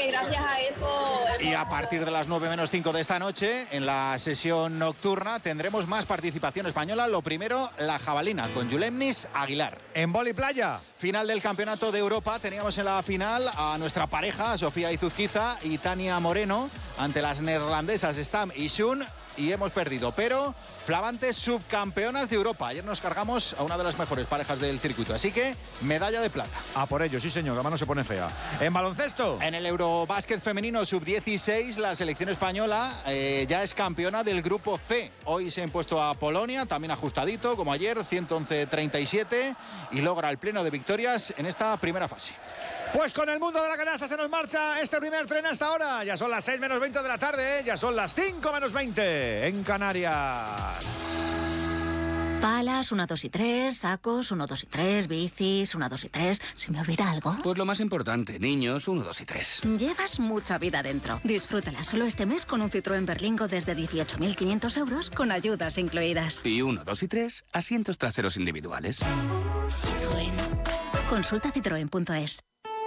gracias a eso... Y a partir de las 9:05 de esta noche, en la sesión nocturna, tendremos más participación española. Lo primero, la jabalina, con Yulemnis Aguilar. En vóley playa. Final del Campeonato de Europa. Teníamos en la final a nuestra pareja, Sofía Izuzquiza y Tania Moreno, ante las neerlandesas Stam y Shun, y hemos perdido. Pero flamantes subcampeonas de Europa. Ayer nos cargamos a una de las mejores parejas del circuito. Así que, medalla de plata. A por ello, sí señor, la mano se pone fea. En baloncesto. En el Eurobásquet femenino sub-16, la selección española ya es campeona del grupo C. Hoy se ha impuesto a Polonia, también ajustadito, como ayer, 111-37, y logra el pleno de victorias en esta primera fase. Pues con el mundo de la canasta se nos marcha este primer tren hasta ahora. Ya son las 6:20 de la tarde, ya son las 5:20 en Canarias. Palas, 1, 2 y 3, sacos, 1, 2 y 3, bicis, 1, 2 y 3. ¿Se me olvida algo? Pues lo más importante, niños, 1, 2 y 3. Llevas mucha vida dentro. Disfrútala solo este mes con un Citroën Berlingo desde 18.500 euros con ayudas incluidas. Y 1, 2 y 3, asientos traseros individuales. Citroën. Consulta citroen.es.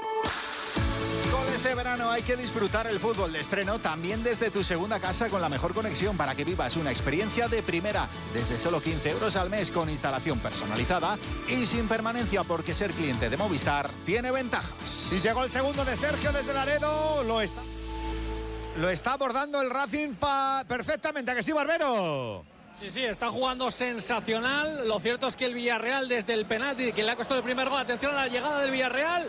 Este verano hay que disfrutar el fútbol de estreno también desde tu segunda casa con la mejor conexión para que vivas una experiencia de primera desde solo 15 euros al mes con instalación personalizada y sin permanencia, porque ser cliente de Movistar tiene ventajas. Y llegó el segundo de Sergio desde Laredo. Lo está abordando el Racing perfectamente. ¿A que sí, Barbero? Sí, está jugando sensacional. Lo cierto es que el Villarreal, desde el penalti que le ha costado el primer gol, atención a la llegada del Villarreal.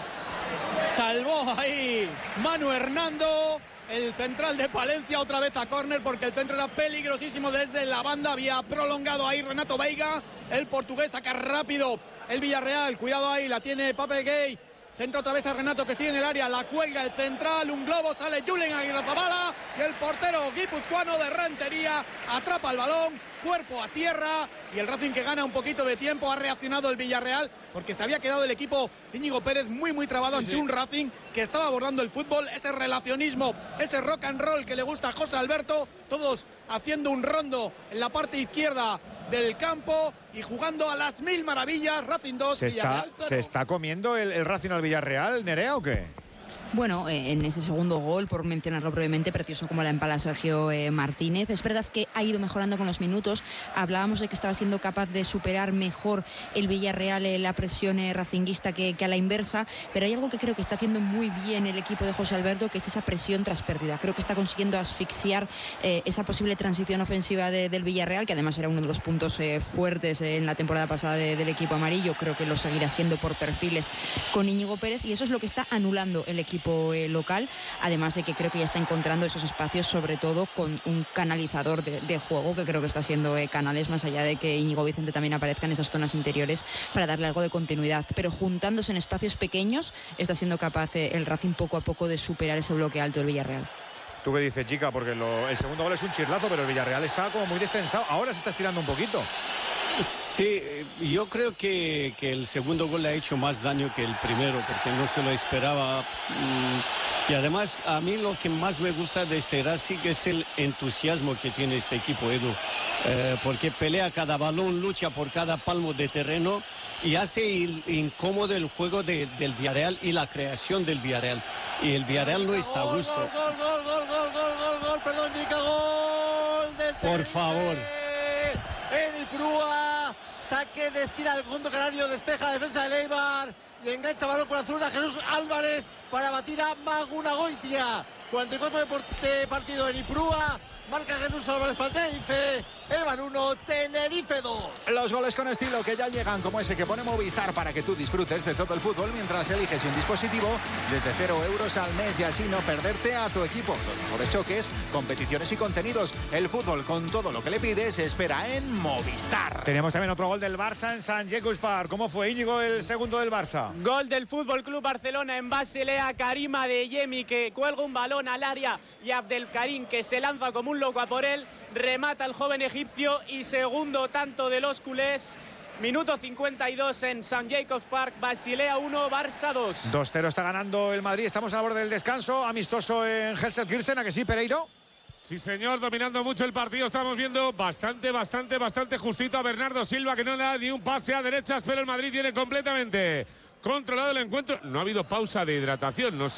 Salvó ahí Manu Hernando, el central de Palencia, otra vez a córner, porque el centro era peligrosísimo desde la banda. Había prolongado ahí Renato Veiga, el portugués. Saca rápido el Villarreal, cuidado ahí, la tiene Pape Gay. Centra otra vez a Renato, que sigue en el área, la cuelga el central, un globo, sale Julen Aguirrezabala y el portero guipuzcoano de Rentería atrapa el balón, cuerpo a tierra, y el Racing, que gana un poquito de tiempo. Ha reaccionado el Villarreal porque se había quedado el equipo Íñigo Pérez muy trabado ante un Racing que estaba abordando el fútbol, ese relacionismo, ese rock and roll que le gusta a José Alberto, todos haciendo un rondo en la parte izquierda del campo y jugando a las mil maravillas. Racing 2, Villarreal 0. ¿Se está comiendo el Racing al Villarreal, Nerea, o qué? Bueno, en ese segundo gol, por mencionarlo brevemente, precioso como la empala Sergio Martínez. Es verdad que ha ido mejorando con los minutos. Hablábamos de que estaba siendo capaz de superar mejor el Villarreal la presión racinguista que a la inversa, pero hay algo que creo que está haciendo muy bien el equipo de José Alberto, que es esa presión tras pérdida. Creo que está consiguiendo asfixiar esa posible transición ofensiva del Villarreal, que además era uno de los puntos fuertes en la temporada pasada del equipo amarillo. Creo que lo seguirá siendo por perfiles con Íñigo Pérez, y eso es lo que está anulando el equipo local, además de que creo que ya está encontrando esos espacios, sobre todo con un canalizador de juego, que creo que está siendo Canales, más allá de que Íñigo Vicente también aparezca en esas zonas interiores para darle algo de continuidad, pero juntándose en espacios pequeños está siendo capaz el Racing poco a poco de superar ese bloque alto del Villarreal. ¿Tú qué dices, chica? Porque el segundo gol es un chirlazo, pero el Villarreal está como muy destensado. Ahora se está estirando un poquito. Sí, yo creo que el segundo gol le ha hecho más daño que el primero, porque no se lo esperaba. Y además, a mí lo que más me gusta de este Racing es el entusiasmo que tiene este equipo, Edu. Porque pelea cada balón, lucha por cada palmo de terreno y hace incómodo el juego del Villarreal y la creación del Villarreal. Y el Villarreal no está a gusto. Gol, perdón, Chica, gol del Por favor. En Ipurúa, saque de esquina al conjunto canario, despeja defensa de Eibar y engancha balón con la zurda Jesús Álvarez para batir a Magunagoitia. 44 de partido en Ipurúa, marca Jesús Álvarez para Tenerife. Eibar 1, Tenerife 2. Los goles con estilo que ya llegan, como ese que pone Movistar, para que tú disfrutes de todo el fútbol mientras eliges un dispositivo desde 0 euros al mes, y así no perderte a tu equipo. Los mejores choques, competiciones y contenidos. El fútbol con todo lo que le pides se espera en Movistar. Tenemos también otro gol del Barça en Sant Jacques Park. ¿Cómo fue, Íñigo, el segundo del Barça? Gol del Fútbol Club Barcelona en Basilea. Karima Adeyemi, que cuelga un balón al área, y Abdelkarim, que se lanza como un loco a por él. Remata el joven egipcio, y segundo tanto de los culés. Minuto 52 en Sant Jacques Park. Basilea 1, Barça 2. 2-0 está ganando el Madrid. Estamos a la borde del descanso. Amistoso en Gelsenkirchen, ¿a que sí, Pereiro? Sí, señor, dominando mucho el partido. Estamos viendo bastante justito a Bernardo Silva, que no le da ni un pase a derechas, pero el Madrid tiene completamente controlado el encuentro. No ha habido pausa de hidratación, no sé.